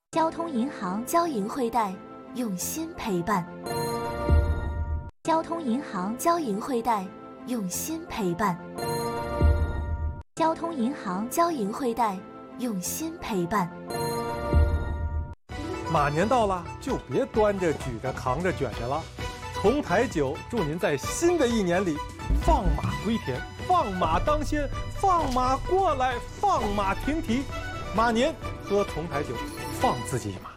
交通银行， 交银汇贷，用心陪伴。 交通银行， 交银汇贷，用心陪伴。 交通银行， 交银汇贷，用心陪伴。 马年到了，就别端着、举着、扛着、卷着了。同台酒祝您在新的一年里放马归田，放马当先，放马过来，放马停蹄。马年喝同台酒，放自己一马。